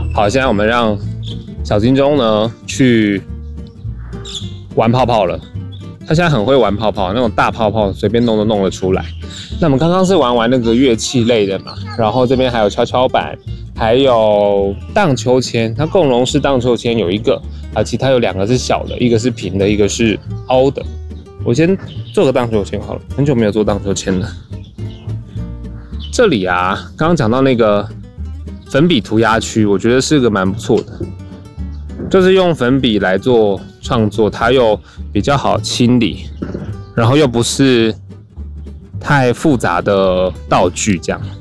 好，现在我们让小金钟呢去玩泡泡了。他现在很会玩泡泡，那种大泡泡随便弄都弄得出来。那我们刚刚是玩那个乐器类的嘛，然后这边还有跷跷板，还有荡秋千。它共融式荡秋千有一个啊，其他有2个是小的，一个是平的，一个是凹的。我先做个荡秋千好了，很久没有做荡秋千了。这里啊，刚刚讲到那个粉笔涂鸦区，我觉得是个蛮不错的，就是用粉笔来做创作，它又比较好清理，然后又不是太复杂的道具这样。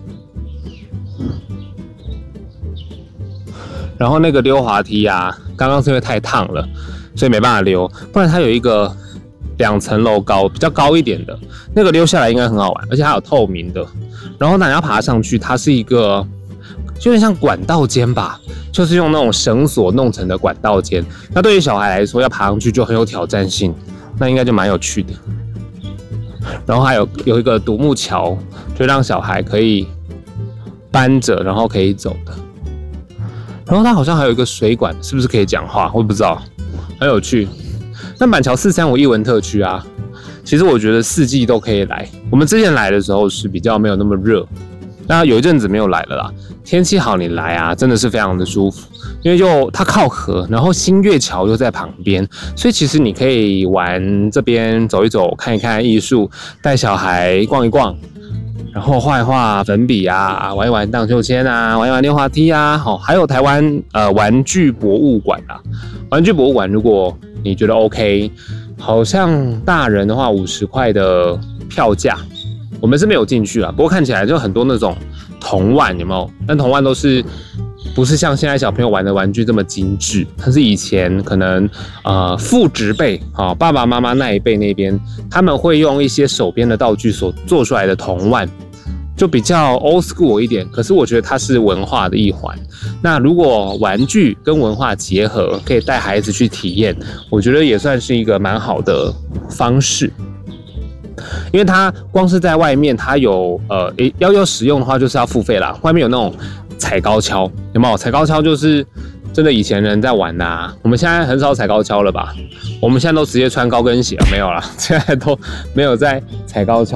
然后那个溜滑梯啊，刚刚是因为太烫了，所以没办法溜，不然它有一个2层楼高，比较高一点的那个溜下来应该很好玩，而且还有透明的。然后呢，你要爬上去，它是一个有点像管道间吧，就是用那种绳索弄成的管道间。那对于小孩来说，要爬上去就很有挑战性，那应该就蛮有趣的。然后还有一个独木桥，就让小孩可以搬着，然后可以走的。然后它好像还有一个水管，是不是可以讲话？我不知道，很有趣。那板桥435艺文特区啊，其实我觉得4季都可以来。我们之前来的时候是比较没有那么热，那有一阵子没有来了啦。天气好，你来啊，真的是非常的舒服，因为它靠河，然后新月桥又在旁边，所以其实你可以玩这边走一走，看一看艺术，带小孩逛一逛，然后画一画粉笔啊，玩一玩荡秋千啊，玩一玩溜滑梯啊，还有台湾玩具博物馆啊。玩具博物馆如果你觉得 OK， 好像大人的话50块的票价，我们是没有进去啊，不过看起来就很多那种铜碗，有没有？但铜碗都是不是像现在小朋友玩的玩具这么精致？它是以前可能父执辈爸爸妈妈那一辈那边，他们会用一些手边的道具所做出来的铜碗，就比较 old school 一点。可是我觉得它是文化的一环。那如果玩具跟文化结合，可以带孩子去体验，我觉得也算是一个蛮好的方式。因为它光是在外面，它有要使用的话，就是要付费啦。外面有那种踩高跷，有没有？踩高跷就是真的以前人在玩的啊。我们现在很少踩高跷了吧？我们现在都直接穿高跟鞋，没有啦，现在都没有在踩高跷